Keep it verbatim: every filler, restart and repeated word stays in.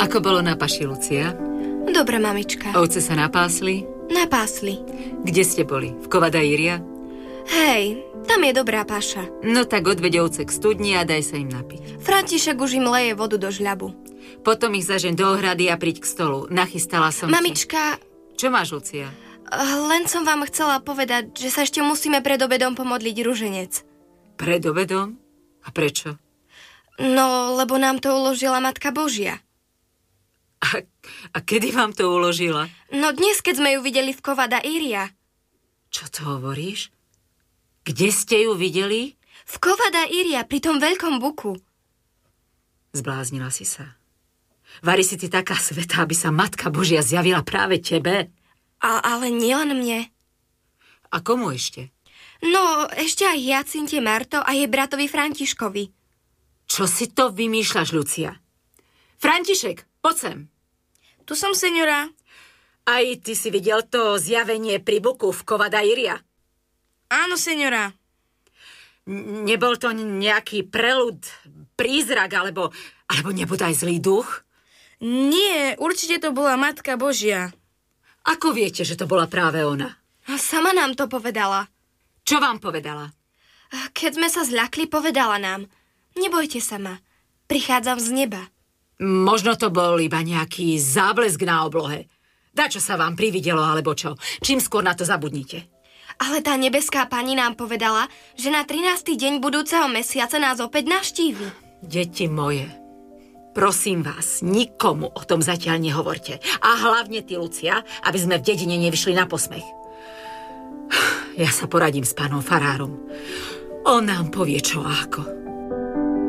Ako bolo na paši, Lucia? Dobre, mamička. Ovce sa napásli? Napásli. Kde ste boli? V Cova da Iria? Hej, tam je dobrá paša. No tak odveď ovce k studni a daj sa im napiť. František už im leje vodu do žľabu. Potom ich zažeň do ohrady a príď k stolu. Nachystala som Mamička... Ti... Čo máš, Lucia? Len som vám chcela povedať, že sa ešte musíme pred obedom pomodliť ruženec. Pred obedom? A prečo? No, lebo nám to uložila Matka Božia. A, a kedy vám to uložila? No dnes, keď sme ju videli v Cova da Iria. Čo to hovoríš? Kde ste ju videli? V Cova da Iria, pri tom veľkom buku. Zbláznila si sa. Vari si ty taká svätá, aby sa Matka Božia zjavila práve tebe? A, ale nielen mne. A komu ešte? No, ešte aj Hyacinte Marto a jej bratovi Františkovi. Čo si to vymýšľaš, Lucia? František, poď sem. Tu som, seňora. Aj ty si videl to zjavenie pri buku v Cova da Iria? Áno, seňora. N- nebol to nejaký prelud, prízrak, alebo, alebo nebodaj zlý duch? Nie, určite to bola Matka Božia. Ako viete, že to bola práve ona? Sama nám to povedala. Čo vám povedala? Keď sme sa zľakli, povedala nám. Nebojte sa ma, prichádzam z neba. Možno to bol iba nejaký záblesk na oblohe. Dačo sa vám prividelo, alebo čo? Čím skôr na to zabudnite. Ale tá nebeská pani nám povedala, že na trinásty deň budúceho mesiaca nás opäť navštívi. Deti moje, prosím vás, nikomu o tom zatiaľ nehovorte. A hlavne ty, Lucia, aby sme v dedine nevyšli na posmech. Ja sa poradím s pánom farárom. On nám povie čo a ako.